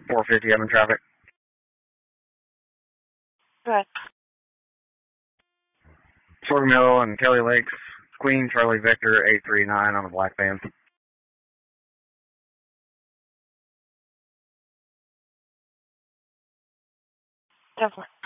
450, I'm in traffic. Go ahead. Sorghum Hill and Kelly Lakes, Queen Charlie Victor 839 on the black van. Go for it.